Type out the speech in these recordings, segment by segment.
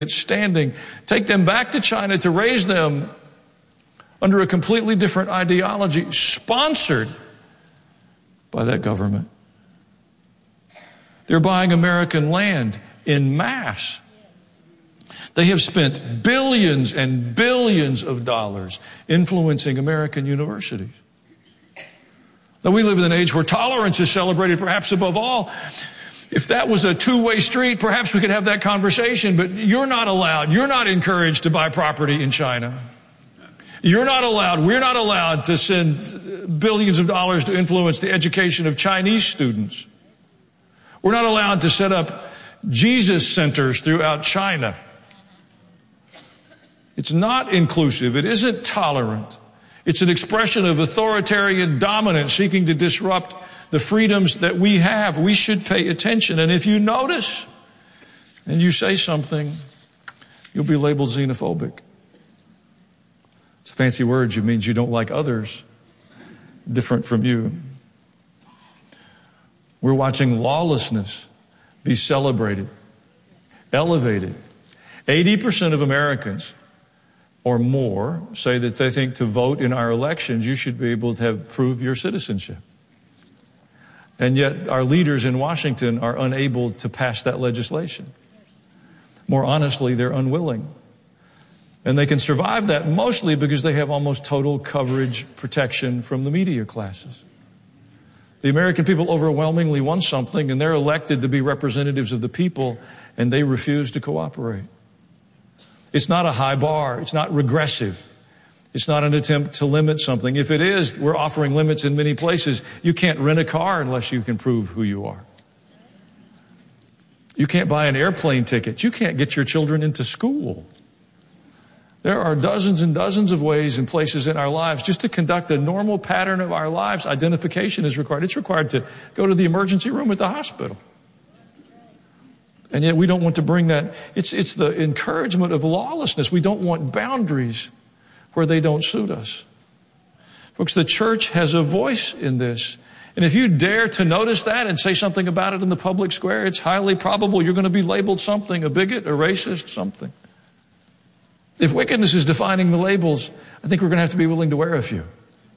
standing, take them back to China to raise them under a completely different ideology, sponsored by that government. They're buying American land in mass. They have spent billions and billions of dollars influencing American universities. Now, we live in an age where tolerance is celebrated perhaps above all. If that was a two-way street, perhaps we could have that conversation, but you're not allowed, you're not encouraged to buy property in China. We're not allowed to send billions of dollars to influence the education of Chinese students. We're not allowed to set up Jesus centers throughout China. It's not inclusive. It isn't tolerant. It's an expression of authoritarian dominance seeking to disrupt the freedoms that we have. We should pay attention. And if you notice and you say something, you'll be labeled xenophobic. It's a fancy word. It means you don't like others different from you. We're watching lawlessness be celebrated, elevated. 80% of Americans or more say that they think to vote in our elections, you should be able to prove your citizenship. And yet our leaders in Washington are unable to pass that legislation. More honestly, they're unwilling. And they can survive that mostly because they have almost total coverage protection from the media classes. The American people overwhelmingly want something, and they're elected to be representatives of the people, and they refuse to cooperate. It's not a high bar. It's not regressive. It's not an attempt to limit something. If it is, we're offering limits in many places. You can't rent a car unless you can prove who you are. You can't buy an airplane ticket. You can't get your children into school. There are dozens and dozens of ways and places in our lives just to conduct a normal pattern of our lives. Identification is required. It's required to go to the emergency room at the hospital. And yet we don't want to bring that. It's the encouragement of lawlessness. We don't want boundaries where they don't suit us. Folks, the church has a voice in this. And if you dare to notice that and say something about it in the public square, it's highly probable you're going to be labeled something, a bigot, a racist, something. If wickedness is defining the labels, I think we're going to have to be willing to wear a few.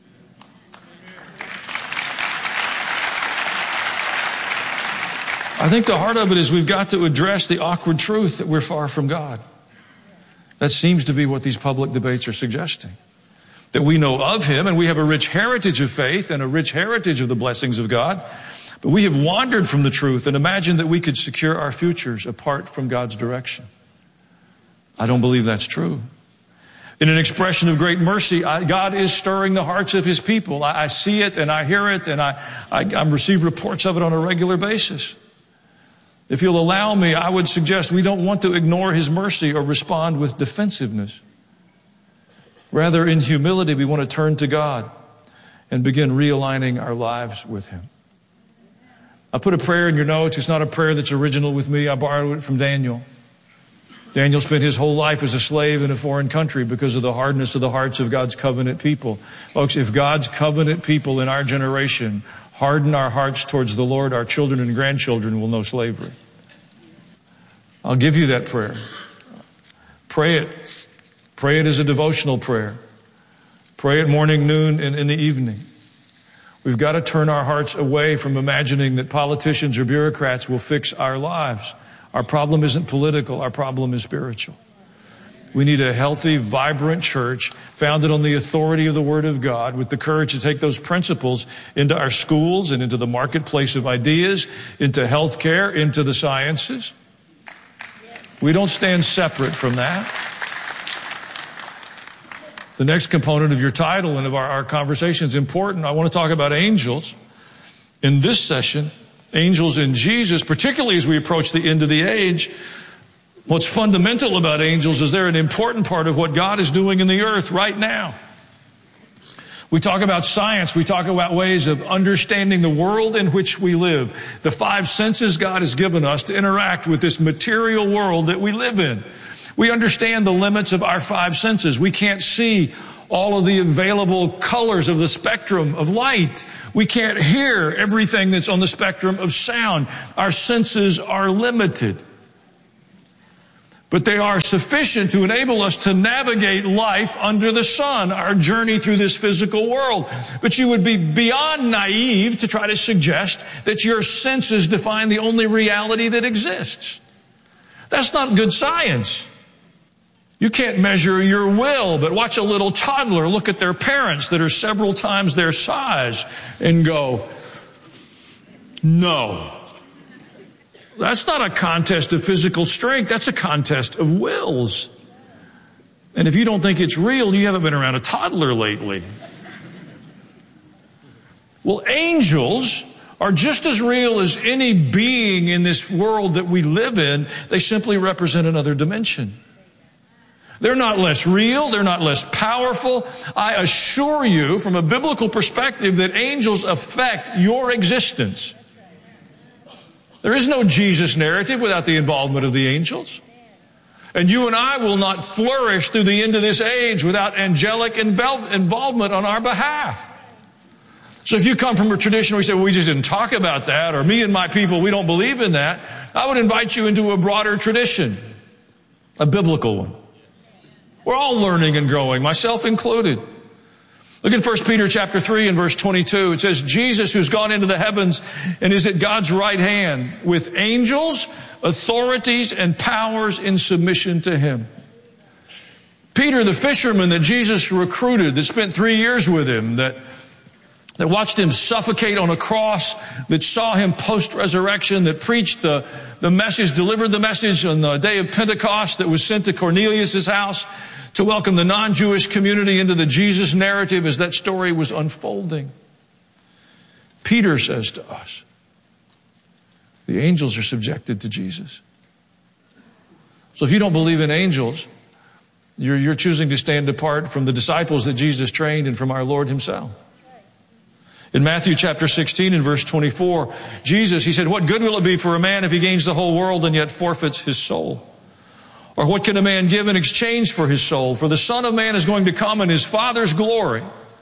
I think the heart of it is we've got to address the awkward truth that we're far from God. That seems to be what these public debates are suggesting. That we know of Him and we have a rich heritage of faith and a rich heritage of the blessings of God. But we have wandered from the truth and imagined that we could secure our futures apart from God's direction. I don't believe that's true. In an expression of great mercy, God is stirring the hearts of His people. I see it and I hear it and I receive reports of it on a regular basis. If you'll allow me, I would suggest we don't want to ignore His mercy or respond with defensiveness. Rather, in humility, we want to turn to God and begin realigning our lives with Him. I put a prayer in your notes. It's not a prayer that's original with me. I borrowed it from Daniel. Daniel spent his whole life as a slave in a foreign country because of the hardness of the hearts of God's covenant people. Folks, if God's covenant people in our generation harden our hearts towards the Lord, our children and grandchildren will know slavery. I'll give you that prayer. Pray it. Pray it as a devotional prayer. Pray it morning, noon, and in the evening. We've got to turn our hearts away from imagining that politicians or bureaucrats will fix our lives. Our problem isn't political. Our problem is spiritual. We need a healthy, vibrant church founded on the authority of the Word of God with the courage to take those principles into our schools and into the marketplace of ideas, into healthcare, into the sciences. We don't stand separate from that. The next component of your title and of our conversation is important. I want to talk about angels in this session. Angels in Jesus, particularly as we approach the end of the age. What's fundamental about angels is they're an important part of what God is doing in the earth right now. We talk about science. We talk about ways of understanding the world in which we live. The 5 senses God has given us to interact with this material world that we live in. We understand the limits of our 5 senses. We can't see all of the available colors of the spectrum of light. We can't hear everything that's on the spectrum of sound. Our senses are limited. but they are sufficient to enable us to navigate life under the sun, our journey through this physical world. But you would be beyond naive to try to suggest that your senses define the only reality that exists. That's not good science. You can't measure your will, but watch a little toddler look at their parents that are several times their size and go, no. That's not a contest of physical strength. That's a contest of wills. And if you don't think it's real, you haven't been around a toddler lately. Well, angels are just as real as any being in this world that we live in. They simply represent another dimension. They're not less real. They're not less powerful. I assure you, from a biblical perspective, that angels affect your existence. There is no Jesus narrative without the involvement of the angels. And you and I will not flourish through the end of this age without angelic involvement on our behalf. So if you come from a tradition where you say, well, we just didn't talk about that, or me and my people, we don't believe in that, I would invite you into a broader tradition, a biblical one. We're all learning and growing, myself included. Look in 1 Peter chapter 3 and verse 22. It says, Jesus, who's gone into the heavens and is at God's right hand with angels, authorities, and powers in submission to him. Peter, the fisherman that Jesus recruited, that spent 3 years with him, that watched him suffocate on a cross, that saw him post-resurrection, that preached the message, delivered the message on the day of Pentecost, that was sent to Cornelius' house to welcome the non-Jewish community into the Jesus narrative as that story was unfolding. Peter says to us, the angels are subjected to Jesus. So if you don't believe in angels, you're choosing to stand apart from the disciples that Jesus trained and from our Lord himself. In Matthew chapter 16 and verse 24, Jesus, he said, what good will it be for a man if he gains the whole world and yet forfeits his soul? Or what can a man give in exchange for his soul? For the Son of Man is going to come in his Father's glory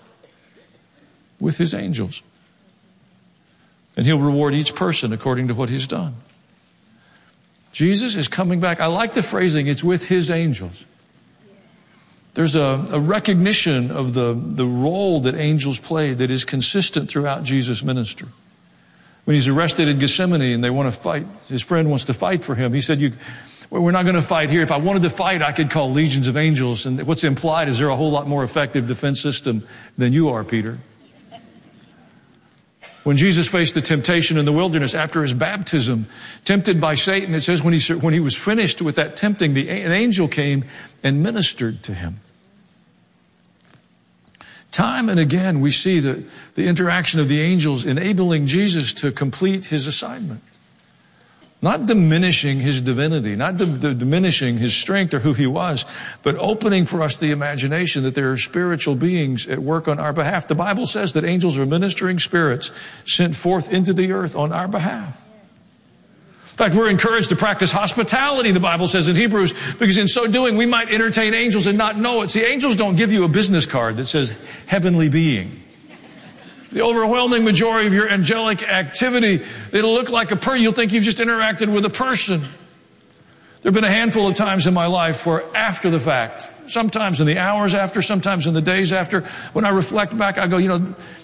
with his angels. And he'll reward each person according to what he's done. Jesus is coming back. I like the phrasing, it's with his angels. There's a recognition of the role that angels played that is consistent throughout Jesus' ministry. When he's arrested in Gethsemane and they want to fight, his friend wants to fight for him. He said, we're not going to fight here. If I wanted to fight, I could call legions of angels. And what's implied is they're a whole lot more effective defense system than you are, Peter. When Jesus faced the temptation in the wilderness after his baptism, tempted by Satan, it says when he was finished with that tempting, an angel came and ministered to him. Time and again, we see the interaction of the angels enabling Jesus to complete his assignment. Not diminishing his divinity, not diminishing his strength or who he was, but opening for us the imagination that there are spiritual beings at work on our behalf. The Bible says that angels are ministering spirits sent forth into the earth on our behalf. In fact, we're encouraged to practice hospitality, the Bible says in Hebrews, because in so doing we might entertain angels and not know it. See, angels don't give you a business card that says heavenly being. The overwhelming majority of your angelic activity, it'll look like you'll think you've just interacted with a person. There have been a handful of times in my life where after the fact, sometimes in the hours after, sometimes in the days after, when I reflect back, I go,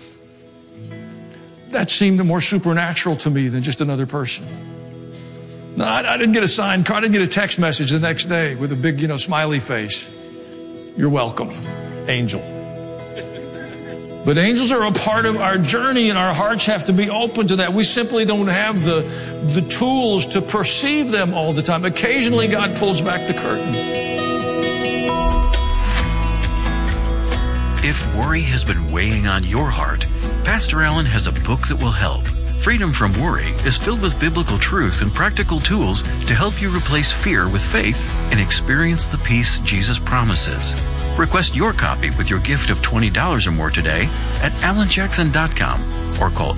that seemed more supernatural to me than just another person. No, I didn't get a signed card. I didn't get a text message the next day with a big, smiley face. You're welcome, angel. But angels are a part of our journey, and our hearts have to be open to that. We simply don't have the tools to perceive them all the time. Occasionally, God pulls back the curtain. If worry has been weighing on your heart, Pastor Allen has a book that will help. Freedom from Worry is filled with biblical truth and practical tools to help you replace fear with faith and experience the peace Jesus promises. Request your copy with your gift of $20 or more today at alanjackson.com or call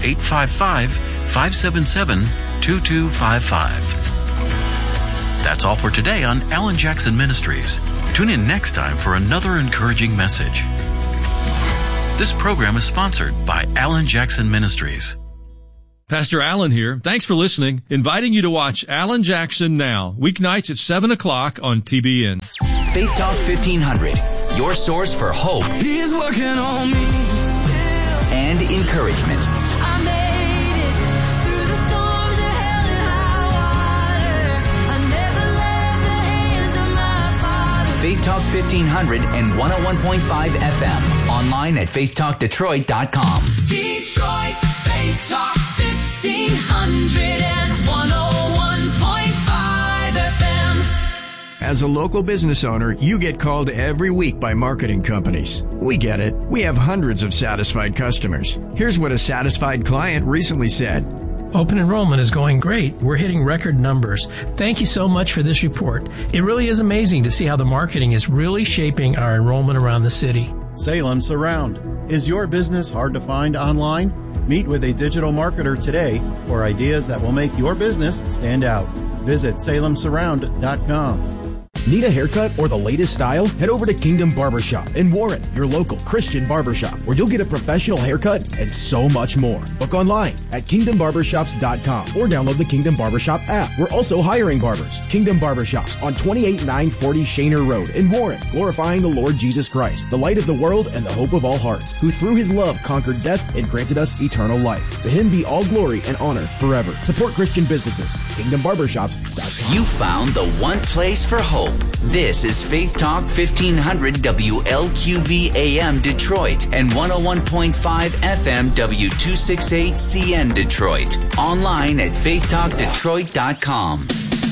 855-577-2255. That's all for today on Alan Jackson Ministries. Tune in next time for another encouraging message. This program is sponsored by Alan Jackson Ministries. Pastor Allen here. Thanks for listening. Inviting you to watch Alan Jackson Now, weeknights at 7 o'clock on TBN. Faith Talk 1500, your source for hope. He's working on me. And encouragement. I made it through the storms of hell and high water. I never left the hands of my Father. Faith Talk 1500 and 101.5 FM. Online at faithtalkdetroit.com. Detroit's Faith Talk 1500 and 101.5 FM. As a local business owner, you get called every week by marketing companies. We get it. We have hundreds of satisfied customers. Here's what a satisfied client recently said. Open enrollment is going great. We're hitting record numbers. Thank you so much for this report. It really is amazing to see how the marketing is really shaping our enrollment around the city. Salem Surround. Is your business hard to find online? Meet with a digital marketer today for ideas that will make your business stand out. Visit salemsurround.com. Need a haircut or the latest style? Head over to Kingdom Barbershop in Warren, your local Christian barbershop, where you'll get a professional haircut and so much more. Book online at kingdombarbershops.com or download the Kingdom Barbershop app. We're also hiring barbers. Kingdom Barbershops on 28940 Shaner Road in Warren, glorifying the Lord Jesus Christ, the light of the world and the hope of all hearts, who through his love conquered death and granted us eternal life. To him be all glory and honor forever. Support Christian businesses. KingdomBarbershops.com. You found the one place for hope. This is Faith Talk 1500 WLQV AM Detroit and 101.5 FM W268CN Detroit. Online at faithtalkdetroit.com.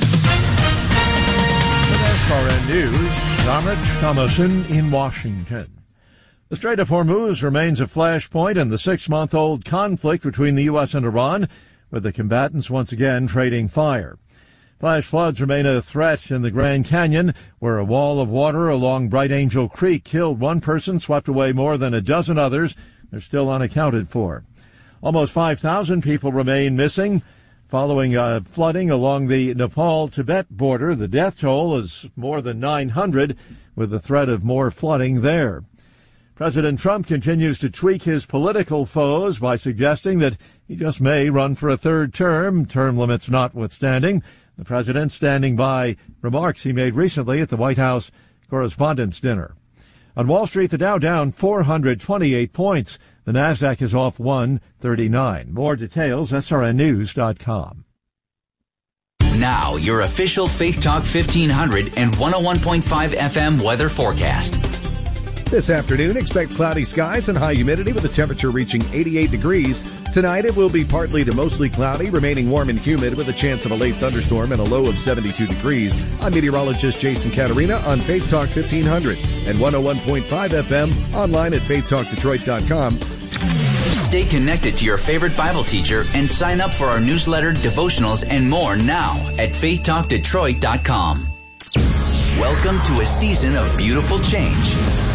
With SRN News, Dominic Thomason in Washington. The Strait of Hormuz remains a flashpoint in the 6-month-old conflict between the U.S. and Iran, with the combatants once again trading fire. Flash floods remain a threat in the Grand Canyon, where a wall of water along Bright Angel Creek killed one person, swept away more than a dozen others. They're still unaccounted for. Almost 5,000 people remain missing following flooding along the Nepal-Tibet border. The death toll is more than 900, with the threat of more flooding there. President Trump continues to tweak his political foes by suggesting that he just may run for a third term limits notwithstanding. The president standing by remarks he made recently at the White House Correspondents' Dinner. On Wall Street, the Dow down 428 points. The Nasdaq is off 139. More details, srnnews.com. Now, your official Faith Talk 1500 and 101.5 FM weather forecast. This afternoon, expect cloudy skies and high humidity with a temperature reaching 88 degrees. Tonight, it will be partly to mostly cloudy, remaining warm and humid with a chance of a late thunderstorm and a low of 72 degrees. I'm meteorologist Jason Caterina on Faith Talk 1500 and 101.5 FM, online at faithtalkdetroit.com. Stay connected to your favorite Bible teacher and sign up for our newsletter, devotionals, and more now at faithtalkdetroit.com. Welcome to a season of beautiful change.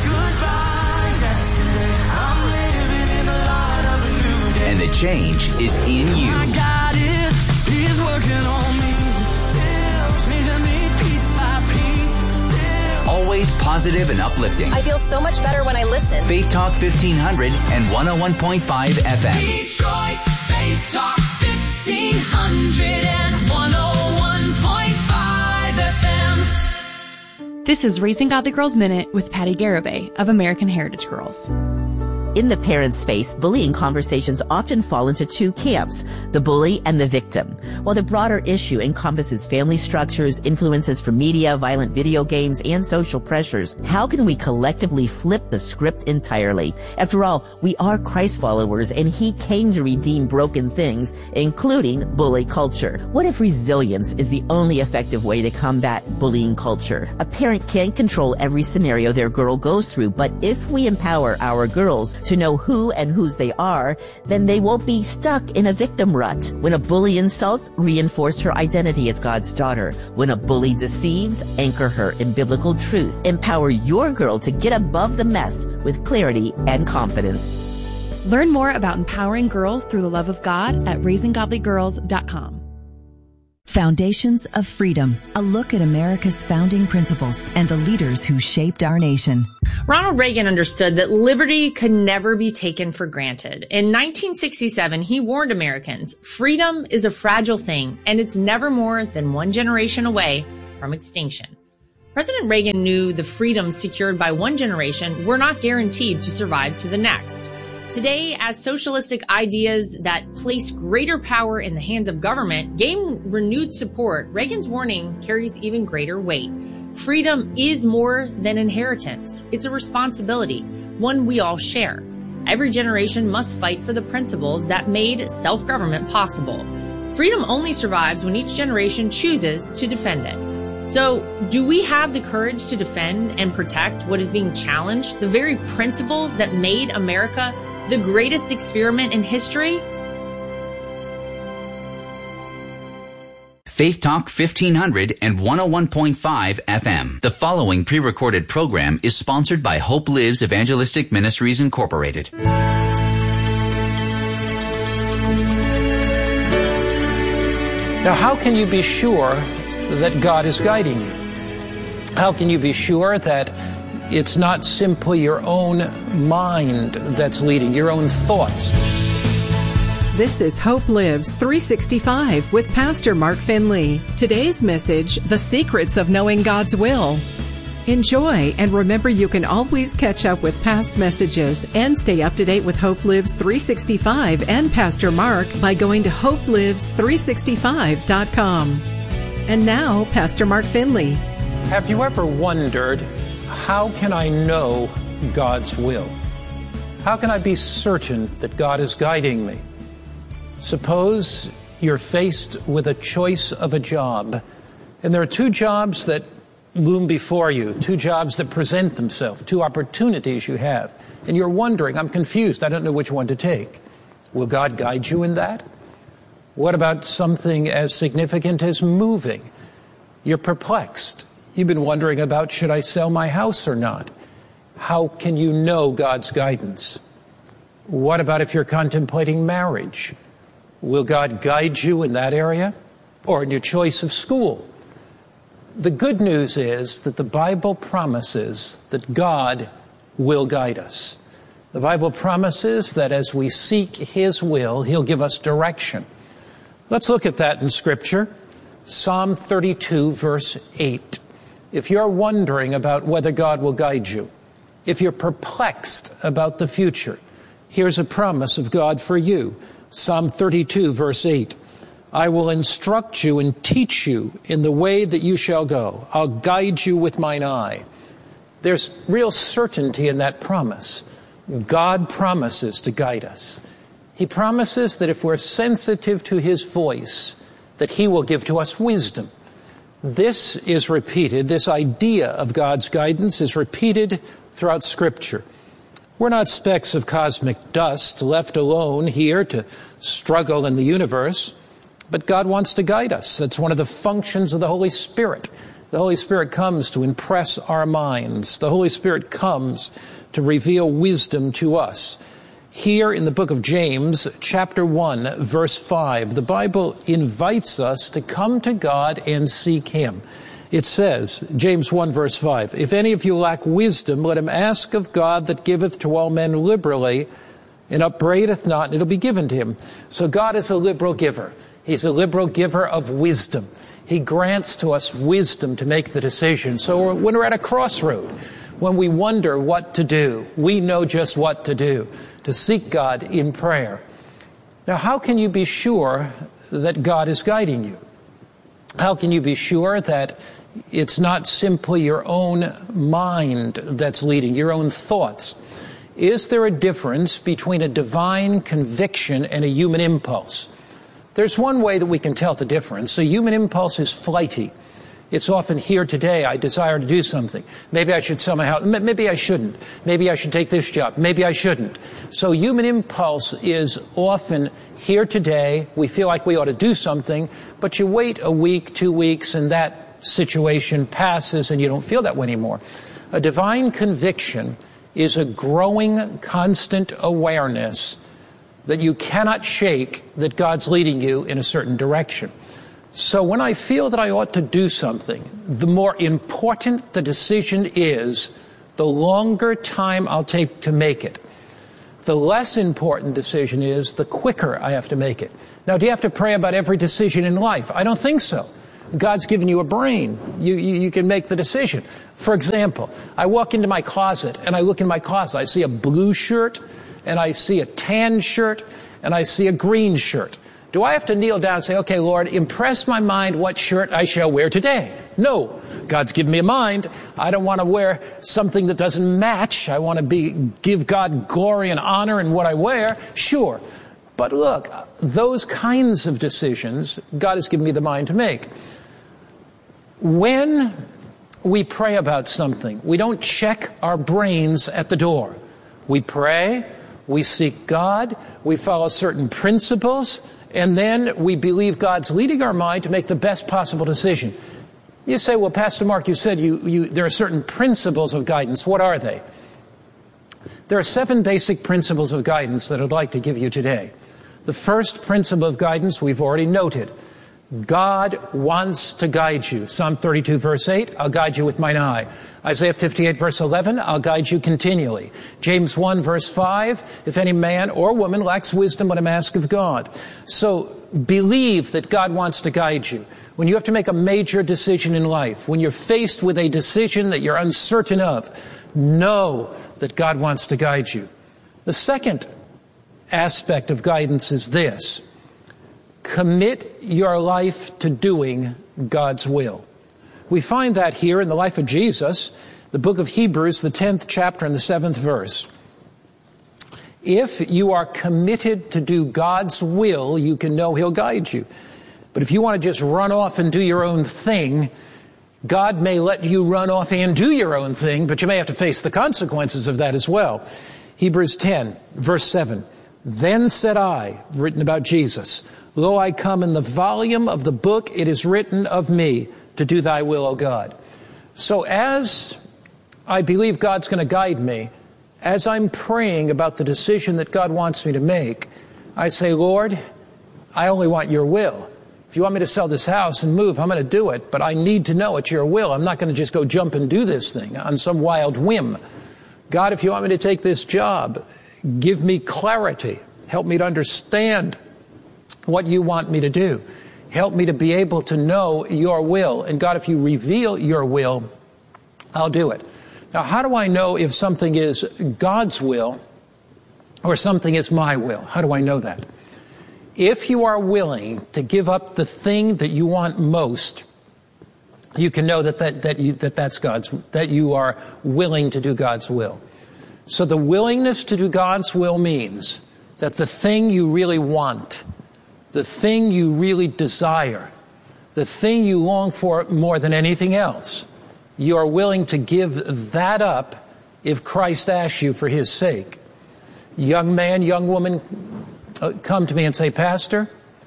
And the change is in you. My God He's working on me. Changing me piece by piece. Always positive and uplifting. I feel so much better when I listen. Faith Talk 1500 and 101.5 FM. Detroit's Faith Talk 1500 and 101.5 FM. This is Raising Godly Girls Minute with Patty Garibay of American Heritage Girls. In the parent space, bullying conversations often fall into two camps, the bully and the victim. While the broader issue encompasses family structures, influences from media, violent video games, and social pressures, how can we collectively flip the script entirely? After all, we are Christ followers, and He came to redeem broken things, including bully culture. What if resilience is the only effective way to combat bullying culture? A parent can't control every scenario their girl goes through, but if we empower our girls to know who and whose they are, then they won't be stuck in a victim rut. When a bully insults, reinforce her identity as God's daughter. When a bully deceives, anchor her in biblical truth. Empower your girl to get above the mess with clarity and confidence. Learn more about empowering girls through the love of God at raisinggodlygirls.com. Foundations of Freedom, a look at America's founding principles and the leaders who shaped our nation. Ronald Reagan understood that liberty could never be taken for granted. In 1967, he warned Americans, freedom is a fragile thing, and it's never more than one generation away from extinction. President Reagan knew the freedoms secured by one generation were not guaranteed to survive to the next. Today, as socialistic ideas that place greater power in the hands of government gain renewed support, Reagan's warning carries even greater weight. Freedom is more than inheritance. It's a responsibility, one we all share. Every generation must fight for the principles that made self-government possible. Freedom only survives when each generation chooses to defend it. So, do we have the courage to defend and protect what is being challenged, the very principles that made America the greatest experiment in history? Faith Talk 1500 and 101.5 FM. The following pre-recorded program is sponsored by Hope Lives Evangelistic Ministries Incorporated. Now, how can you be sure that God is guiding you? How can you be sure that it's not simply your own mind that's leading, your own thoughts? This is Hope Lives 365 with Pastor Mark Finley. Today's message, The Secrets of Knowing God's Will. Enjoy, and remember you can always catch up with past messages and stay up to date with Hope Lives 365 and Pastor Mark by going to hopelives365.com. And now, Pastor Mark Finley. Have you ever wondered, how can I know God's will? How can I be certain that God is guiding me? Suppose you're faced with a choice of a job, and there are two jobs that loom before you, two jobs that present themselves, two opportunities you have, and you're wondering, I'm confused, I don't know which one to take. Will God guide you in that? What about something as significant as moving? You're perplexed. You've been wondering about, should I sell my house or not? How can you know God's guidance? What about if you're contemplating marriage? Will God guide you in that area? Or in your choice of school? The good news is that the Bible promises that God will guide us. The Bible promises that as we seek His will, He'll give us direction. Let's look at that in Scripture. Psalm 32, verse 8. If you're wondering about whether God will guide you, if you're perplexed about the future, here's a promise of God for you. Psalm 32, verse 8. I will instruct you and teach you in the way that you shall go. I'll guide you with mine eye. There's real certainty in that promise. God promises to guide us. He promises that if we're sensitive to His voice, that He will give to us wisdom. This is repeated, this idea of God's guidance is repeated throughout Scripture. We're not specks of cosmic dust left alone here to struggle in the universe, but God wants to guide us. That's one of the functions of the Holy Spirit. The Holy Spirit comes to impress our minds. The Holy Spirit comes to reveal wisdom to us. Here in the book of James, chapter 1, verse 5, the Bible invites us to come to God and seek Him. It says, James 1, verse 5, if any of you lack wisdom, let him ask of God that giveth to all men liberally, and upbraideth not, and it'll be given to him. So God is a liberal giver. He's a liberal giver of wisdom. He grants to us wisdom to make the decision. So when we're at a crossroad, when we wonder what to do, we know just what to do, to seek God in prayer. Now, how can you be sure that God is guiding you? How can you be sure that it's not simply your own mind that's leading, your own thoughts? Is there a difference between a divine conviction and a human impulse? There's one way that we can tell the difference. A human impulse is flighty. It's often here today, I desire to do something. Maybe I should sell my house. Maybe I shouldn't. Maybe I should take this job. Maybe I shouldn't. So human impulse is often here today. We feel like we ought to do something, but you wait a week, 2 weeks, and that situation passes and you don't feel that way anymore. A divine conviction is a growing, constant awareness that you cannot shake that God's leading you in a certain direction. So when I feel that I ought to do something, the more important the decision is, the longer time I'll take to make it. The less important decision is, the quicker I have to make it. Now, do you have to pray about every decision in life? I don't think so. God's given you a brain. You can make the decision. For example, I walk into my closet and I look in my closet. I see a blue shirt and I see a tan shirt and I see a green shirt. Do I have to kneel down and say, okay, Lord, impress my mind what shirt I shall wear today? No. God's given me a mind. I don't want to wear something that doesn't match. I want to give God glory and honor in what I wear. Sure. But look, those kinds of decisions, God has given me the mind to make. When we pray about something, we don't check our brains at the door. We pray, we seek God, we follow certain principles, and then we believe God's leading our mind to make the best possible decision. You say, well, Pastor Mark, you said there are certain principles of guidance. What are they? There are 7 basic principles of guidance that I'd like to give you today. The first principle of guidance we've already noted. God wants to guide you. Psalm 32, verse 8, I'll guide you with mine eye. Isaiah 58, verse 11, I'll guide you continually. James 1, verse 5, if any man or woman lacks wisdom, let him ask of God. So believe that God wants to guide you. When you have to make a major decision in life, when you're faced with a decision that you're uncertain of, know that God wants to guide you. The second aspect of guidance is this. Commit your life to doing God's will. We find that here in the life of Jesus, the book of Hebrews, the 10th chapter and the 7th verse. If you are committed to do God's will, you can know He'll guide you. But if you want to just run off and do your own thing, God may let you run off and do your own thing, but you may have to face the consequences of that as well. Hebrews 10, verse 7. Then said I, written about Jesus, Lo, I come in the volume of the book, it is written of me, to do thy will, O God. So as I believe God's going to guide me, as I'm praying about the decision that God wants me to make, I say, Lord, I only want your will. If you want me to sell this house and move, I'm going to do it, but I need to know it's your will. I'm not going to just go jump and do this thing on some wild whim. God, if you want me to take this job, give me clarity. Help me to understand what you want me to do. Help me to be able to know your will. And God, if you reveal your will, I'll do it. Now, how do I know if something is God's will or something is my will? How do I know that? If you are willing to give up the thing that you want most, you can know that's God's, that you are willing to do God's will. So the willingness to do God's will means that the thing you really want, the thing you really desire, the thing you long for more than anything else, you are willing to give that up if Christ asks you for His sake. Young man, young woman come to me and say, Pastor,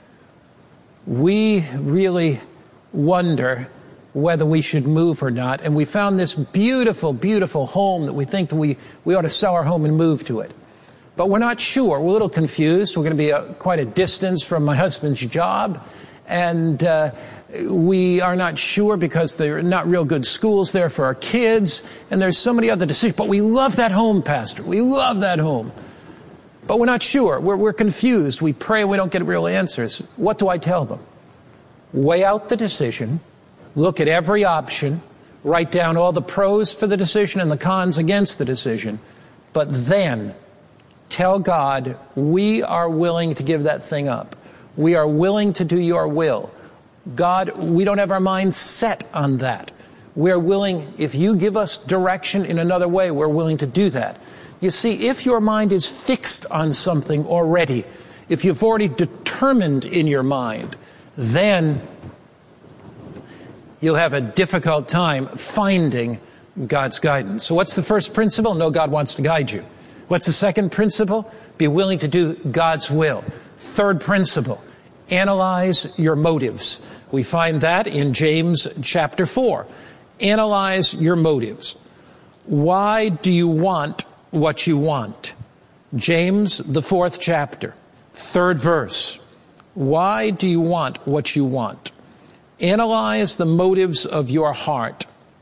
we really wonder whether we should move or not, and we found this beautiful, beautiful home that we think that we ought to sell our home and move to it. But we're not sure. We're a little confused. We're going to be quite a distance from my husband's job. And we are not sure because there are not real good schools there for our kids. And there's so many other decisions. But we love that home, Pastor. We love that home. But we're not sure. We're confused. We pray and we don't get real answers. What do I tell them? Weigh out the decision. Look at every option. Write down all the pros for the decision and the cons against the decision. But then tell God, we are willing to give that thing up. We are willing to do your will. God, we don't have our minds set on that. We're willing, if you give us direction in another way, we're willing to do that. You see, if your mind is fixed on something already, if you've already determined in your mind, then you'll have a difficult time finding God's guidance. So what's the first principle? Know God wants to guide you. What's the second principle? Be willing to do God's will. Third principle, analyze your motives. We find that in James chapter 4. Analyze your motives. Why do you want what you want? James, the 4th chapter, 3rd verse. Why do you want what you want? Analyze the motives of your heart.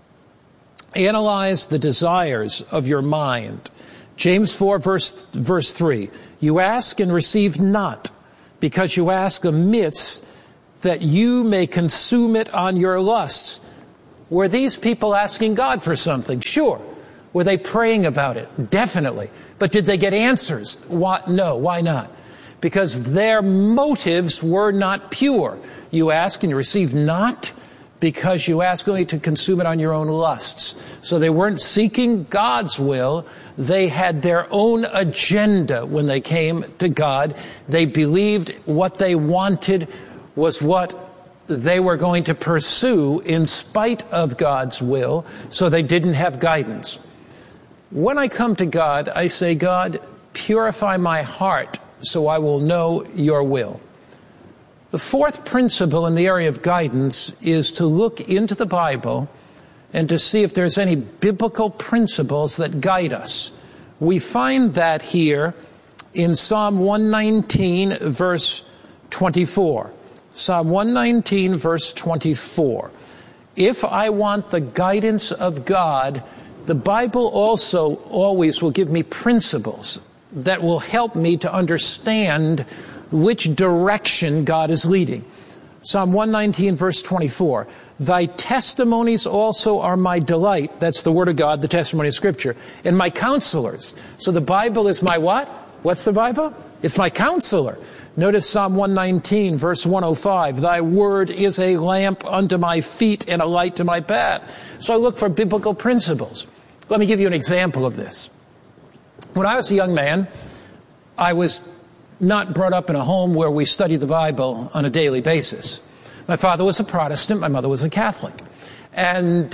Analyze the desires of your mind. James 4, verse 3. You ask and receive not, because you ask amiss, that you may consume it on your lusts. Were these people asking God for something? Sure. Were they praying about it? Definitely. But did they get answers? No. Why not? Because their motives were not pure. You ask and you receive not, because you ask only to consume it on your own lusts. So they weren't seeking God's will. They had their own agenda when they came to God. They believed what they wanted was what they were going to pursue in spite of God's will, so they didn't have guidance. When I come to God, I say, God, purify my heart so I will know your will. The fourth principle in the area of guidance is to look into the Bible and to see if there's any biblical principles that guide us. We find that here in Psalm 119, verse 24. Psalm 119, verse 24. If I want the guidance of God, the Bible also always will give me principles that will help me to understand which direction God is leading. Psalm 119, verse 24. Thy testimonies also are my delight. That's the word of God, the testimony of Scripture. And my counselors. So the Bible is my what? What's the Bible? It's my counselor. Notice Psalm 119, verse 105. Thy word is a lamp unto my feet and a light to my path. So I look for biblical principles. Let me give you an example of this. When I was a young man, I was not brought up in a home where we studied the Bible on a daily basis. My father was a Protestant, my mother was a Catholic. And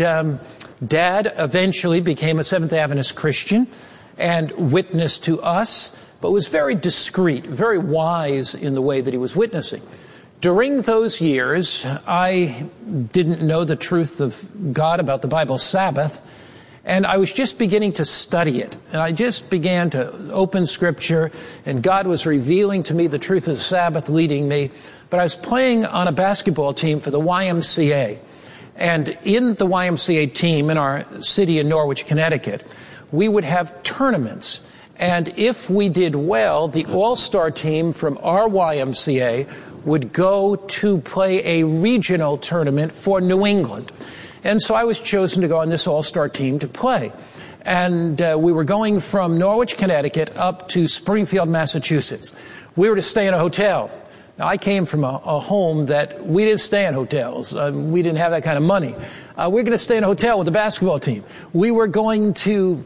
Dad eventually became a Seventh-day Adventist Christian and witnessed to us, but was very discreet, very wise in the way that he was witnessing. During those years, I didn't know the truth of God about the Bible's Sabbath, and I was just beginning to study it. And I just began to open Scripture, and God was revealing to me the truth of the Sabbath, leading me. But I was playing on a basketball team for the YMCA. And in the YMCA team in our city in Norwich, Connecticut, we would have tournaments. And if we did well, the all-star team from our YMCA would go to play a regional tournament for New England. And so I was chosen to go on this all-star team to play. And we were going from Norwich, Connecticut, up to Springfield, Massachusetts. We were to stay in a hotel. Now, I came from a home that we didn't stay in hotels. We didn't have that kind of money. We were going to stay in a hotel with the basketball team. We were going to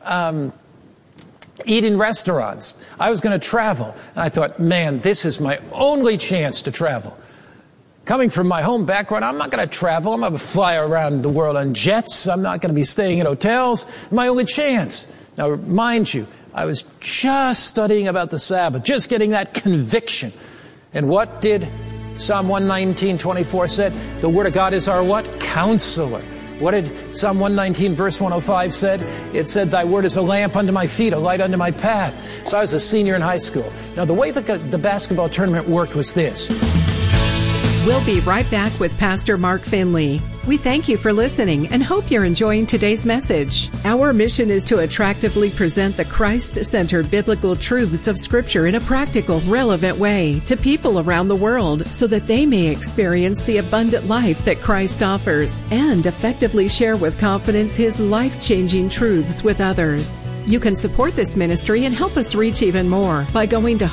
eat in restaurants. I was going to travel. And I thought, man, this is my only chance to travel. Coming from my home background, I'm not going to travel. I'm going to fly around the world on jets. I'm not going to be staying in hotels. My only chance. Now, mind you, I was just studying about the Sabbath, just getting that conviction. And what did Psalm 119:24 said? The Word of God is our what? Counselor. What did Psalm 119 verse 105 said? It said, thy word is a lamp unto my feet, a light unto my path. So I was a senior in high school. Now, the way the basketball tournament worked was this. We'll be right back with Pastor Mark Finley. We thank you for listening and hope you're enjoying today's message. Our mission is to attractively present the Christ-centered biblical truths of Scripture in a practical, relevant way to people around the world so that they may experience the abundant life that Christ offers and effectively share with confidence His life-changing truths with others. You can support this ministry and help us reach even more by going to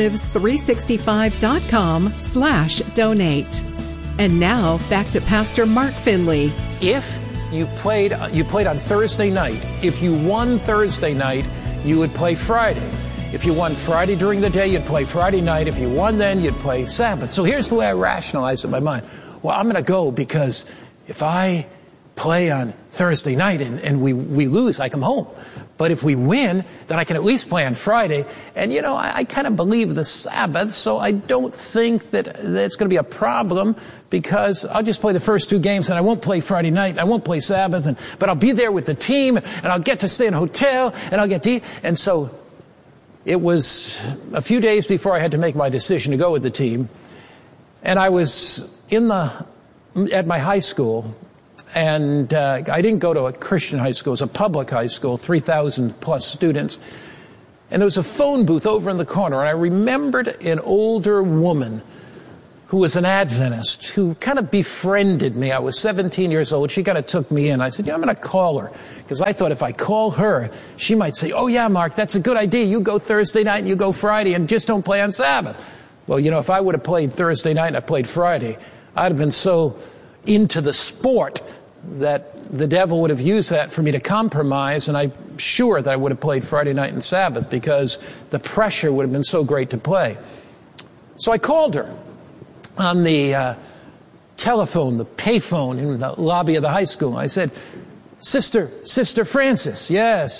hopelives365.com/donate. And now, back to Pastor Mark Finley. If you played on Thursday night, if you won Thursday night, you would play Friday. If you won Friday during the day, you'd play Friday night. If you won then, you'd play Sabbath. So here's the way I rationalize it in my mind. Well, I'm going to go because if I play on Thursday night and we lose, I come home. But if we win, then I can at least play on Friday. And, you know, I kind of believe the Sabbath, so I don't think that it's going to be a problem because I'll just play the first two games and I won't play Friday night and I won't play Sabbath. But I'll be there with the team and I'll get to stay in a hotel and I'll get to eat. And so it was a few days before I had to make my decision to go with the team. And I was in the at my high school, and I didn't go to a Christian high school. It was a public high school, 3,000 plus students. And there was a phone booth over in the corner, and I remembered an older woman who was an Adventist who kind of befriended me. I was 17 years old. She kind of took me in. I said, I'm going to call her, because I thought if I call her, she might say, oh, yeah, Mark, that's a good idea. You go Thursday night and you go Friday and just don't play on Sabbath. Well, if I would have played Thursday night and I played Friday, I'd have been so into the sport that the devil would have used that for me to compromise, and I'm sure that I would have played Friday night and Sabbath because the pressure would have been so great to play. So I called her on the telephone, the payphone in the lobby of the high school. I said, Sister Francis, yes.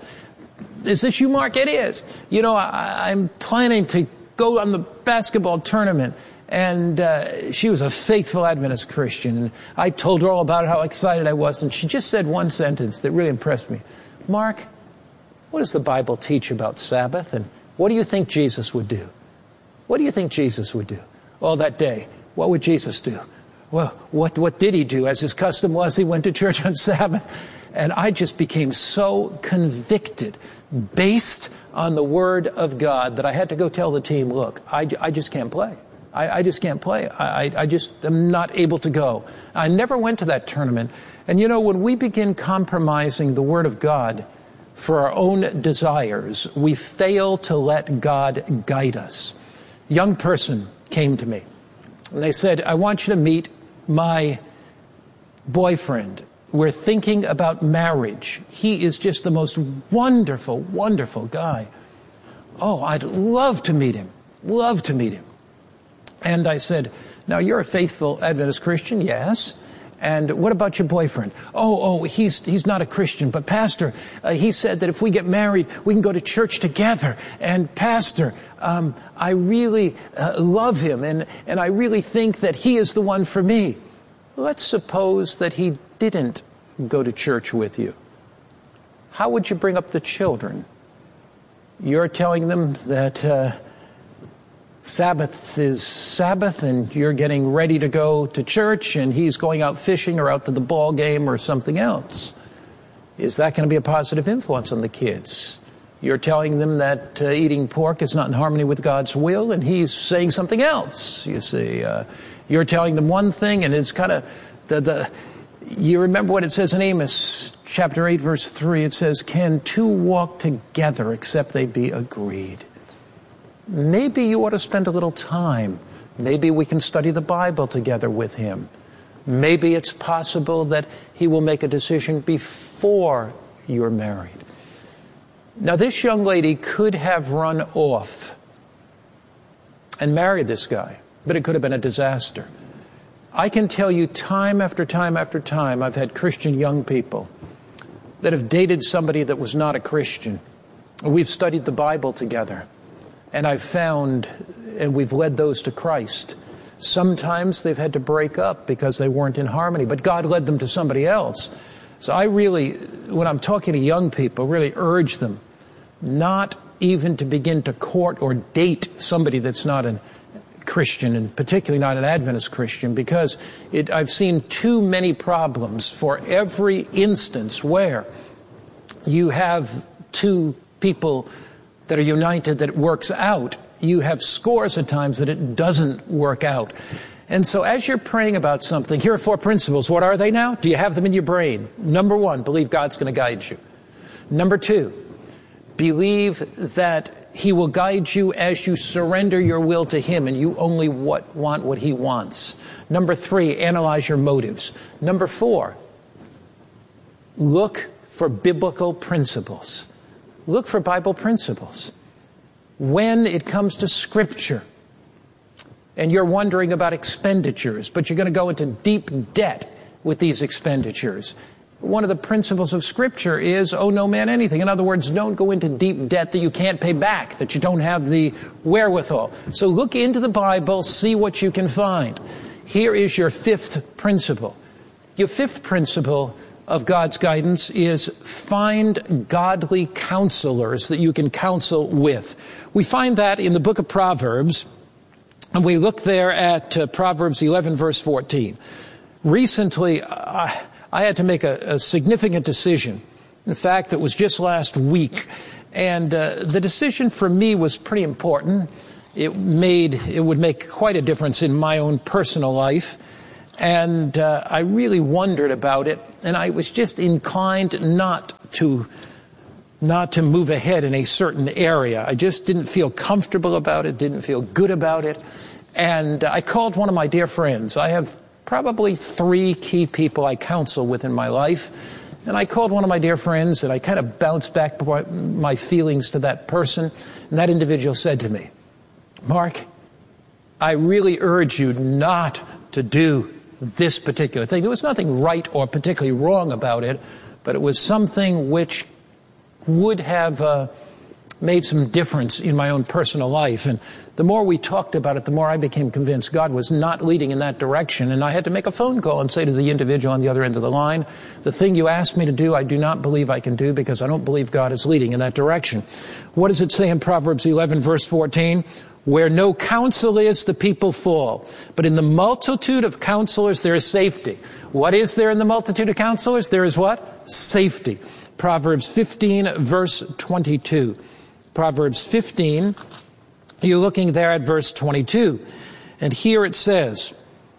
Is this you, Mark? It is. I'm planning to go on the basketball tournament. And she was a faithful Adventist Christian. And I told her all about how excited I was. And she just said one sentence that really impressed me. Mark, what does the Bible teach about Sabbath? And what do you think Jesus would do? What do you think Jesus would do? Well, that day, what would Jesus do? Well, what did he do? As his custom was, he went to church on Sabbath. And I just became so convicted based on the Word of God that I had to go tell the team, look, I just can't play. I just can't play. I just am not able to go. I never went to that tournament. And when we begin compromising the Word of God for our own desires, we fail to let God guide us. A young person came to me, and they said, I want you to meet my boyfriend. We're thinking about marriage. He is just the most wonderful, wonderful guy. Oh, I'd love to meet him. Love to meet him. And I said, now you're a faithful Adventist Christian, yes. And what about your boyfriend? Oh, he's not a Christian, but Pastor, he said that if we get married, we can go to church together. And Pastor, I really love him, and I really think that he is the one for me. Let's suppose that he didn't go to church with you. How would you bring up the children? You're telling them that Sabbath is Sabbath, and you're getting ready to go to church, and he's going out fishing or out to the ball game or something else. Is that going to be a positive influence on the kids? You're telling them that eating pork is not in harmony with God's will, and he's saying something else, you see. You're telling them one thing, and it's kind of you remember what it says in Amos chapter 8, verse 3. It says, can two walk together except they be agreed? Maybe you ought to spend a little time. Maybe we can study the Bible together with him. Maybe it's possible that he will make a decision before you're married. Now, this young lady could have run off and married this guy, but it could have been a disaster. I can tell you time after time after time, I've had Christian young people that have dated somebody that was not a Christian. We've studied the Bible together. And I've found, and we've led those to Christ. Sometimes they've had to break up because they weren't in harmony, but God led them to somebody else. So I really, when I'm talking to young people, really urge them not even to begin to court or date somebody that's not a Christian, and particularly not an Adventist Christian, because I've seen too many problems for every instance where you have two people that are united, that it works out. You have scores of times that it doesn't work out. And so as you're praying about something, here are 4 principles. What are they now? Do you have them in your brain? Number 1, believe God's going to guide you. Number 2, believe that he will guide you as you surrender your will to him and you only want what he wants. Number 3, analyze your motives. Number 4, look for biblical principles. Look for Bible principles. When it comes to Scripture, and you're wondering about expenditures, but you're going to go into deep debt with these expenditures, one of the principles of Scripture is, owe no man anything. In other words, don't go into deep debt that you can't pay back, that you don't have the wherewithal. So look into the Bible, see what you can find. Here is your 5th principle. Your 5th principle of God's guidance is find godly counselors that you can counsel with. We find that in the book of Proverbs, and we look there at Proverbs 11, verse 14. Recently, I had to make a significant decision. In fact, it was just last week. And the decision for me was pretty important. It would make quite a difference in my own personal life. And I really wondered about it. And I was just inclined not to move ahead in a certain area. I just didn't feel comfortable about it, didn't feel good about it. And I called one of my dear friends. I have probably 3 key people I counsel with in my life. And I called one of my dear friends, and I kind of bounced back my feelings to that person. And that individual said to me, Mark, I really urge you not to do this particular thing. There was nothing right or particularly wrong about it, but it was something which would have made some difference in my own personal life. And the more we talked about it, the more I became convinced God was not leading in that direction. And I had to make a phone call and say to the individual on the other end of the line, the thing you asked me to do, I do not believe I can do because I don't believe God is leading in that direction. What does it say in Proverbs 11, verse 14? Where no counsel is, the people fall. But in the multitude of counselors, there is safety. What is there in the multitude of counselors? There is what? Safety. Proverbs 15, verse 22. Proverbs 15, you're looking there at verse 22. And here it says,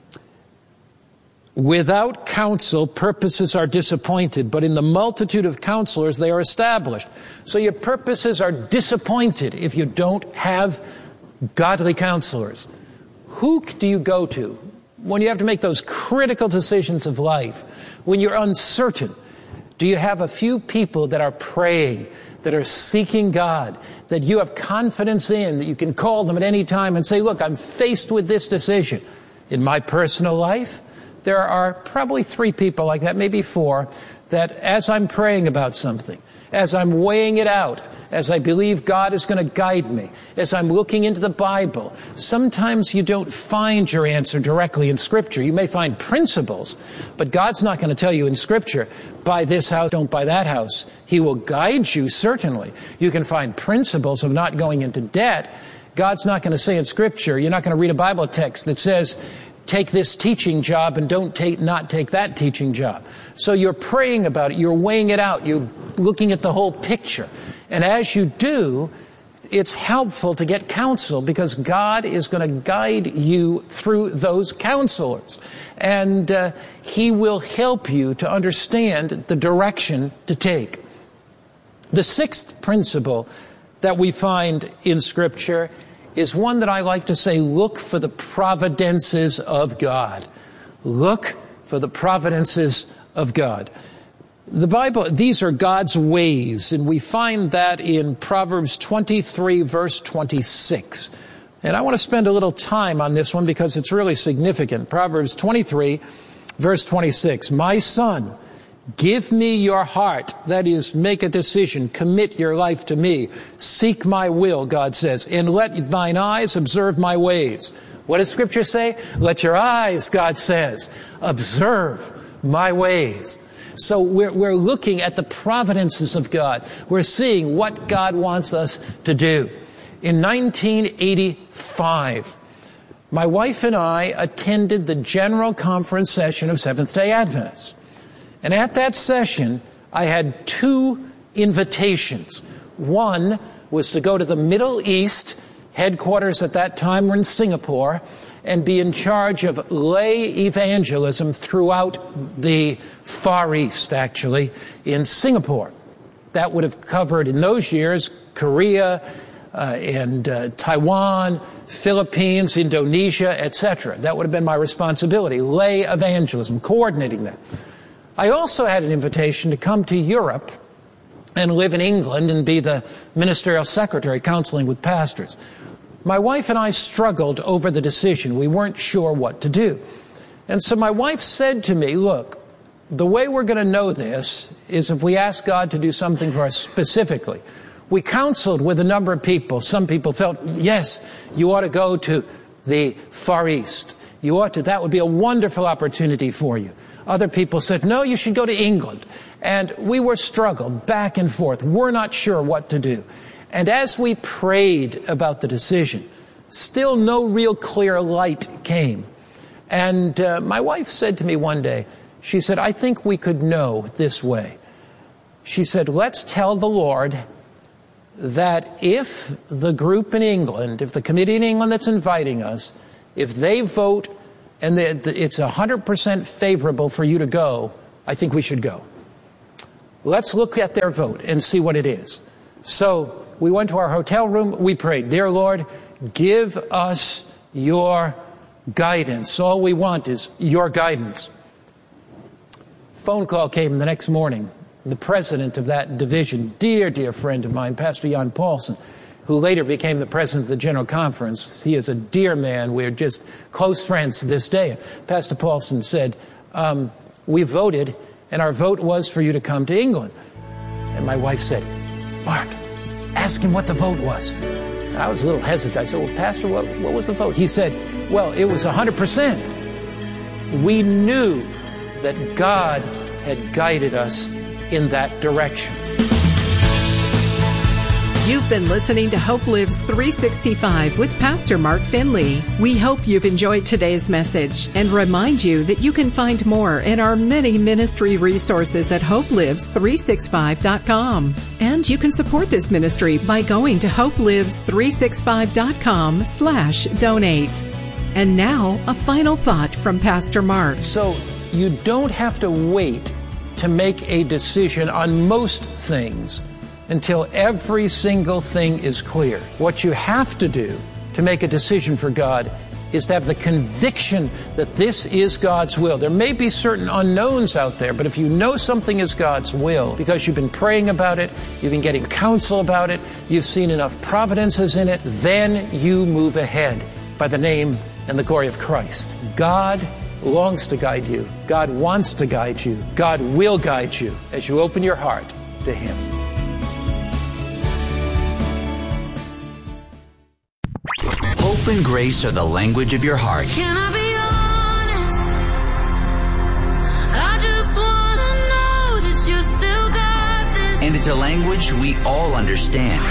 without counsel, purposes are disappointed, but in the multitude of counselors, they are established. So your purposes are disappointed if you don't have godly counselors. Who do you go to when you have to make those critical decisions of life? When you're uncertain, do you have a few people that are praying, that are seeking God, that you have confidence in, that you can call them at any time and say, look, I'm faced with this decision. In my personal life, there are probably 3 people like that, maybe 4, that as I'm praying about something, as I'm weighing it out, as I believe God is going to guide me, as I'm looking into the Bible, sometimes you don't find your answer directly in Scripture. You may find principles, but God's not going to tell you in Scripture, buy this house, don't buy that house. He will guide you, certainly. You can find principles of not going into debt. God's not going to say in Scripture, you're not going to read a Bible text that says, take this teaching job and not take that teaching job. So you're praying about it, you're weighing it out, you're looking at the whole picture. And as you do, it's helpful to get counsel because God is going to guide you through those counselors. And He will help you to understand the direction to take. The 6th principle that we find in Scripture is one that I like to say, look for the providences of God. Look for the providences of God. The Bible, these are God's ways, and we find that in Proverbs 23, verse 26. And I want to spend a little time on this one because it's really significant. Proverbs 23, verse 26. My son, give me your heart. That is, make a decision. Commit your life to me. Seek my will, God says, and let thine eyes observe my ways. What does Scripture say? Let your eyes, God says, observe my ways. So we're looking at the providences of God. We're seeing what God wants us to do. In 1985, my wife and I attended the General Conference session of Seventh-day Adventists. And at that session, I had 2 invitations. One was to go to the Middle East, headquarters at that time were in Singapore, and be in charge of lay evangelism throughout the Far East, actually, in Singapore. That would have covered, in those years, Korea and Taiwan, Philippines, Indonesia, etc. That would have been my responsibility, lay evangelism, coordinating that. I also had an invitation to come to Europe and live in England and be the ministerial secretary counseling with pastors. My wife and I struggled over the decision. We weren't sure what to do. And so my wife said to me, look, the way we're going to know this is if we ask God to do something for us specifically. We counseled with a number of people. Some people felt, yes, you ought to go to the Far East. You ought to. That would be a wonderful opportunity for you. Other people said, no, you should go to England. And we were struggled back and forth. We're not sure what to do. And as we prayed about the decision, still no real clear light came. And my wife said to me one day, she said, I think we could know this way. She said, let's tell the Lord that if the group in England, if the committee in England that's inviting us, if they vote and it's 100% favorable for you to go, I think we should go. Let's look at their vote and see what it is. So we went to our hotel room. We prayed, dear Lord, give us your guidance. All we want is your guidance. Phone call came the next morning. The president of that division, dear friend of mine, Pastor Jan Paulsen, who later became the president of the General Conference. He is a dear man. We're just close friends to this day. Pastor Paulsen said, we voted, and our vote was for you to come to England. And my wife said, Mark, ask him what the vote was. And I was a little hesitant. I said, well, Pastor, what was the vote? He said, well, it was 100%. We knew that God had guided us in that direction. You've been listening to Hope Lives 365 with Pastor Mark Finley. We hope you've enjoyed today's message and remind you that you can find more in our many ministry resources at hopelives365.com. And you can support this ministry by going to hopelives365.com/donate. And now, a final thought from Pastor Mark. So you don't have to wait to make a decision on most things until every single thing is clear. What you have to do to make a decision for God is to have the conviction that this is God's will. There may be certain unknowns out there, but if you know something is God's will, because you've been praying about it, you've been getting counsel about it, you've seen enough providences in it, then you move ahead by the name and the glory of Christ. God longs to guide you. God wants to guide you. God will guide you as you open your heart to Him. Hope and grace are the language of your heart. Can I be honest? I just want to know that you still got this. And it's a language we all understand.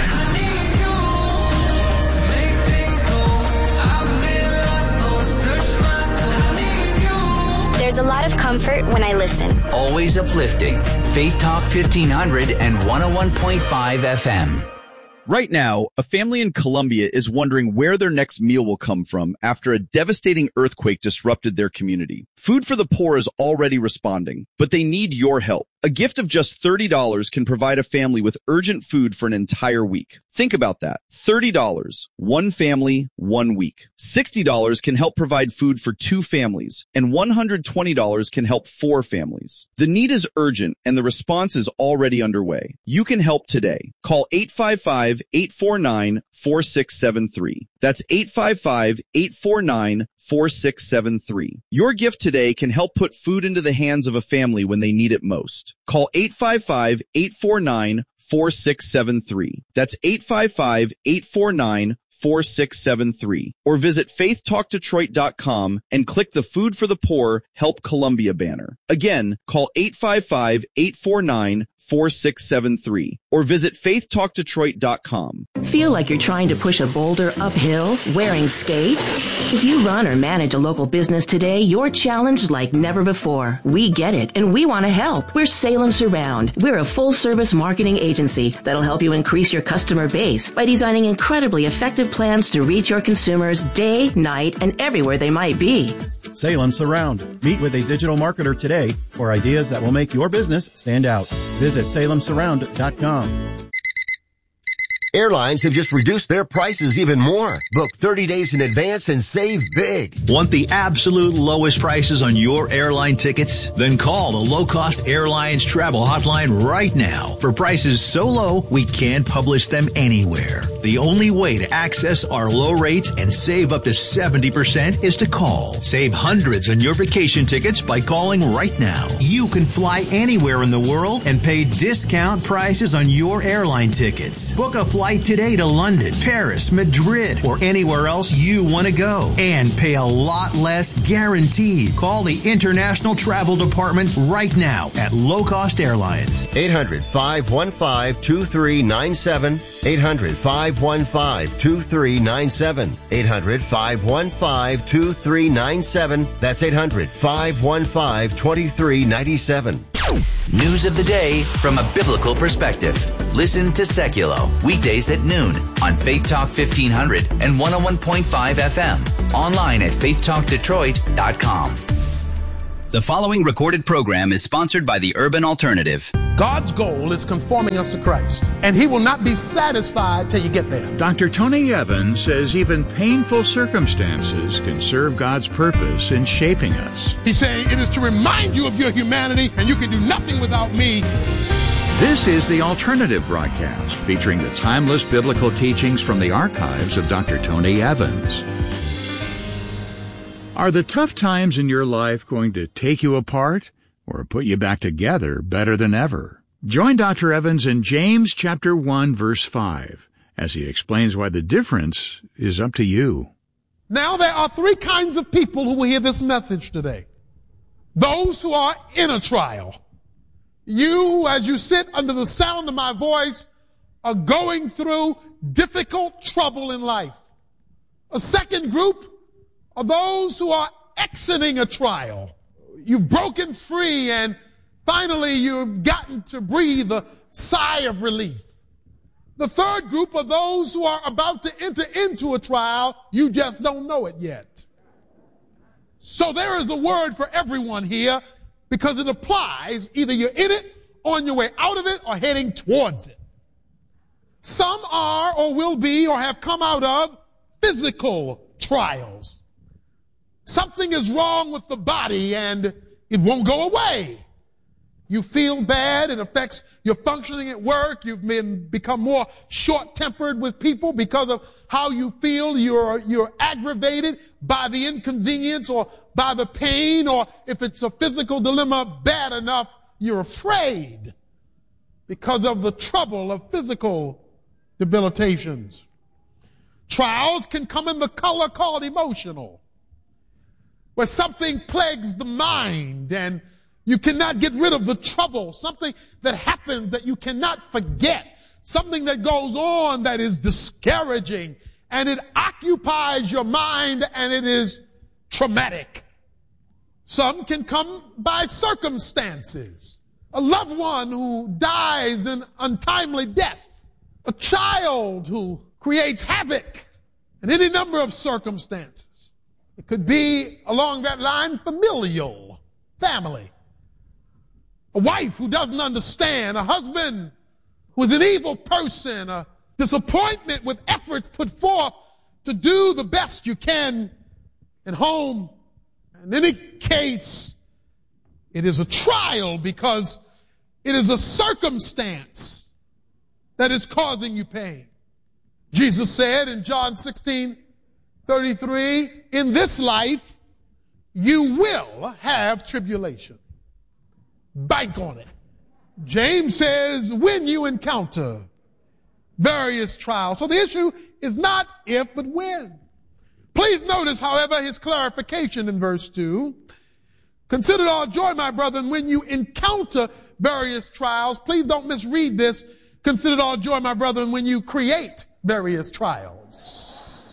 There's a lot of comfort when I listen. Always uplifting. Faith Talk 1500 and 101.5 FM. Right now, a family in Colombia is wondering where their next meal will come from after a devastating earthquake disrupted their community. Food for the Poor is already responding, but they need your help. A gift of just $30 can provide a family with urgent food for an entire week. Think about that. $30, one family, 1 week. $60 can help provide food for 2 families, and $120 can help 4 families. The need is urgent, and the response is already underway. You can help today. Call 855-849-4673. That's 855-849-4673. Your gift today can help put food into the hands of a family when they need it most. Call 855-849-4673. That's 855-849-4673. Or visit faithtalkdetroit.com and click the Food for the Poor Help Columbia banner. Again, call 855-849-4673 or visit faithtalkdetroit.com. Feel like you're trying to push a boulder uphill wearing skates? If you run or manage a local business today, you're challenged like never before. We get it, and we want to help. We're Salem Surround. We're a full-service marketing agency that'll help you increase your customer base by designing incredibly effective plans to reach your consumers day, night, and everywhere they might be. Salem Surround. Meet with a digital marketer today for ideas that will make your business stand out. Visit salemsurround.com. Airlines have just reduced their prices even more. Book 30 days in advance and save big. Want the absolute lowest prices on your airline tickets? Then call the Low Cost Airlines Travel Hotline right now for prices so low we can't publish them anywhere. The only way to access our low rates and save up to 70% is to call. Save hundreds on your vacation tickets by calling right now. You can fly anywhere in the world and pay discount prices on your airline tickets. Book a flight flight today to London, Paris, Madrid, or anywhere else you want to go. And pay a lot less guaranteed. Call the International Travel Department right now at Low Cost Airlines. 800-515-2397. 800-515-2397. 800-515-2397. That's 800-515-2397. News of the day from a biblical perspective. Listen to Seculo weekdays at noon on Faith Talk 1500 and 101.5 FM. Online at faithtalkdetroit.com. The following recorded program is sponsored by the Urban Alternative. God's goal is conforming us to Christ, and He will not be satisfied till you get there. Dr. Tony Evans says even painful circumstances can serve God's purpose in shaping us. He's saying it is to remind you of your humanity, and you can do nothing without me. This is the Alternative broadcast, featuring the timeless biblical teachings from the archives of Dr. Tony Evans. Are the tough times in your life going to take you apart or put you back together better than ever? Join Dr. Evans in James chapter 1, verse 5, as he explains why the difference is up to you. Now there are three kinds of people who will hear this message today. Those who are in a trial. You, as you sit under the sound of my voice, are going through difficult trouble in life. A second group are those who are exiting a trial. You've broken free and finally you've gotten to breathe a sigh of relief. The third group are those who are about to enter into a trial. You just don't know it yet. So there is a word for everyone here because it applies. Either you're in it, on your way out of it, or heading towards it. Some are or will be or have come out of physical trials. Something is wrong with the body and it won't go away. You feel bad. It affects your functioning at work. You've become more short-tempered with people because of how you feel. You're aggravated by the inconvenience or by the pain, or if it's a physical dilemma bad enough, you're afraid because of the trouble of physical debilitations. Trials can come in the color called emotional, where something plagues the mind and you cannot get rid of the trouble, something that happens that you cannot forget, something that goes on that is discouraging, and it occupies your mind and it is traumatic. Some can come by circumstances. A loved one who dies an untimely death, a child who creates havoc, and any number of circumstances. It could be, along that line, familial, family. A wife who doesn't understand, a husband who is an evil person, a disappointment with efforts put forth to do the best you can at home. In any case, it is a trial because it is a circumstance that is causing you pain. Jesus said in John 16:33, in this life, you will have tribulation. Bank on it. James says, when you encounter various trials. So the issue is not if, but when. Please notice, however, his clarification in verse 2. Consider it all joy, my brethren, when you encounter various trials. Please don't misread this. Consider it all joy, my brethren, when you create various trials.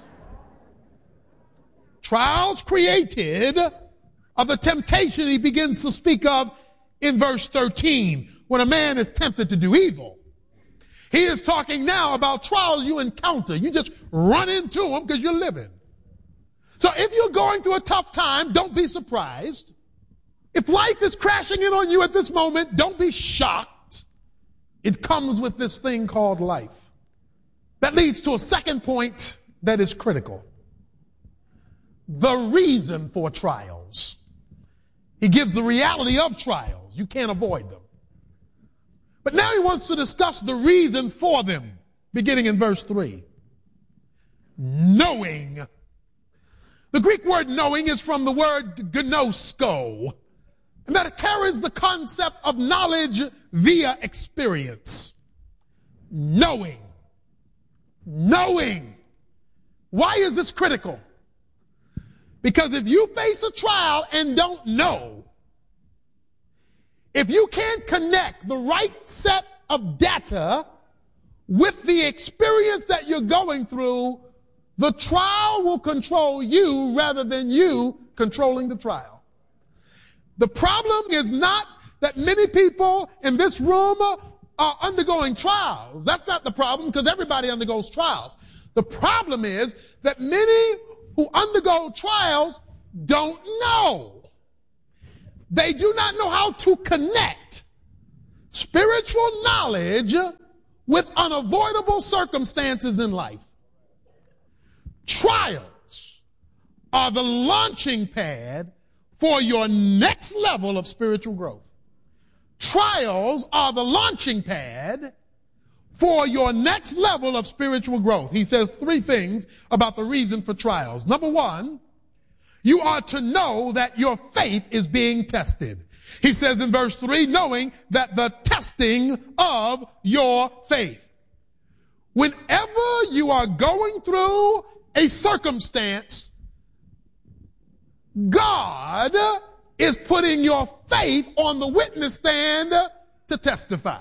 Trials created are the temptation he begins to speak of in verse 13, when a man is tempted to do evil. He is talking now about trials you encounter. You just run into them because you're living. So if you're going through a tough time, don't be surprised. If life is crashing in on you at this moment, don't be shocked. It comes with this thing called life. That leads to a second point that is critical. The reason for trials. He gives the reality of trials. You can't avoid them. But now he wants to discuss the reason for them, beginning in verse 3. Knowing. The Greek word knowing is from the word gnosko, and that carries the concept of knowledge via experience. Knowing. knowing. Why is this critical? Because if you face a trial and don't know, if you can't connect the right set of data with the experience that you're going through, the trial will control you rather than you controlling the trial. The problem is not that many people in this room are undergoing trials. That's not the problem, because everybody undergoes trials. The problem is that many who undergo trials don't know. They do not know how to connect spiritual knowledge with unavoidable circumstances in life. Trials are the launching pad for your next level of spiritual growth. Trials are the launching pad for your next level of spiritual growth. He says 3 things about the reason for trials. Number 1, you are to know that your faith is being tested. He says in verse 3, knowing that the testing of your faith. Whenever you are going through a circumstance, God is putting your faith on the witness stand to testify.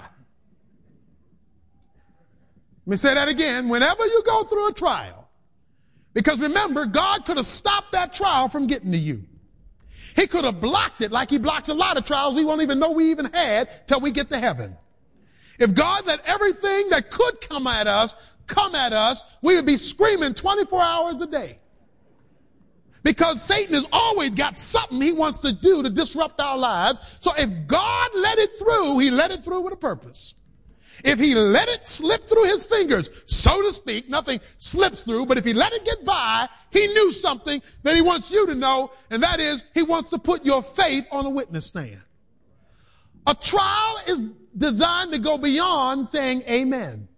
Let me say that again. Whenever you go through a trial, because remember, God could have stopped that trial from getting to you. He could have blocked it like he blocks a lot of trials we won't even know we even had till we get to heaven. If God let everything that could come at us, we would be screaming 24 hours a day. Because Satan has always got something he wants to do to disrupt our lives. So if God let it through, he let it through with a purpose. If he let it slip through his fingers, so to speak, nothing slips through, but if he let it get by, he knew something that he wants you to know, and that is he wants to put your faith on a witness stand. A trial is designed to go beyond saying amen.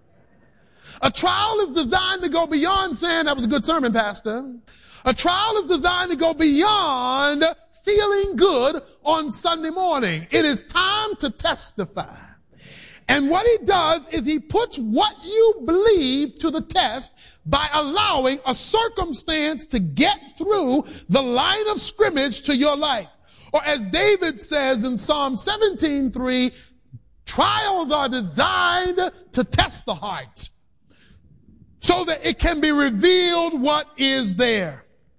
A trial is designed to go beyond saying, that was a good sermon, Pastor. A trial is designed to go beyond feeling good on Sunday morning. It is time to testify. And what he does is he puts what you believe to the test by allowing a circumstance to get through the line of scrimmage to your life. Or as David says in Psalm 17:3, trials are designed to test the heart so that it can be revealed what is there.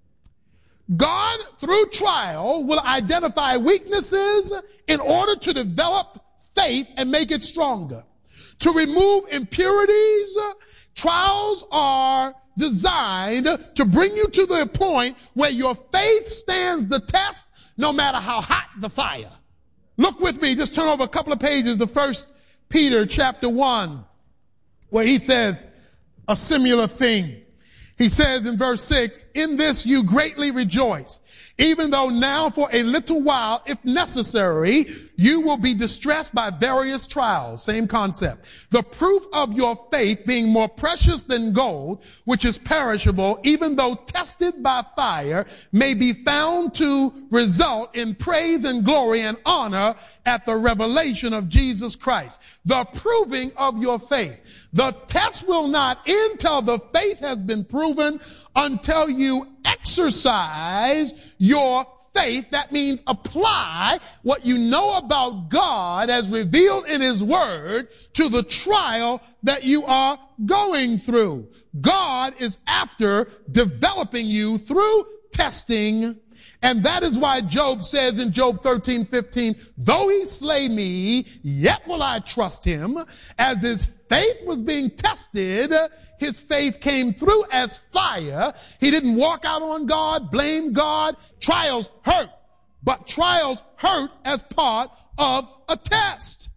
God, through trial, will identify weaknesses in order to develop faith and make it stronger. To remove impurities, trials are designed to bring you to the point where your faith stands the test no matter how hot the fire. Look with me, just turn over a couple of pages to 1 Peter chapter 1, where he says a similar thing. He says in verse 6, in this you greatly rejoice, even though now for a little while, if necessary, you will be distressed by various trials. Same concept. The proof of your faith being more precious than gold, which is perishable, even though tested by fire, may be found to result in praise and glory and honor at the revelation of Jesus Christ. The proving of your faith. The test will not end till the faith has been proven, until you exercise your faith. That means apply what you know about God as revealed in his word to the trial that you are going through. God is after developing you through testing. And that is why Job says in Job 13:15, though he slay me, yet will I trust him. As his faith was being tested, his faith came through as fire. He didn't walk out on God, blame God. Trials hurt, but trials hurt as part of a test.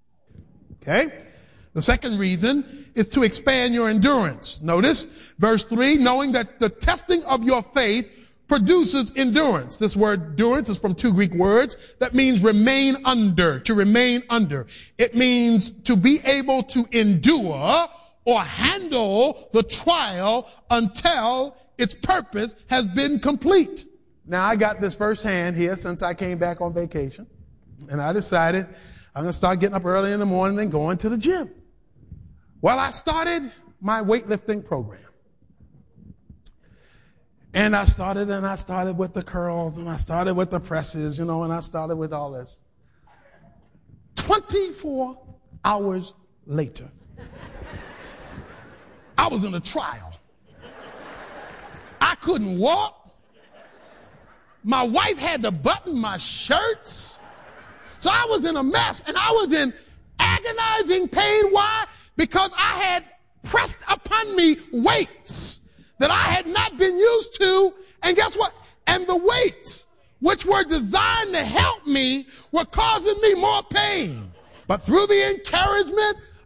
Okay? The second reason is to expand your endurance. Notice verse 3, knowing that the testing of your faith produces endurance. This word endurance is from 2 Greek words that means remain under, to remain under. It means to be able to endure or handle the trial until its purpose has been complete. Now, I got this firsthand here since I came back on vacation, and I decided I'm going to start getting up early in the morning and going to the gym. Well, I started my weightlifting program. And I started with the curls, and I started with the presses, and I started with all this. 24 hours later, I was in a trial. I couldn't walk. My wife had to button my shirts. So I was in a mess, and I was in agonizing pain. Why? Because I had pressed upon me weights that I had not been used to. And guess what? And the weights, which were designed to help me, were causing me more pain. But through the encouragement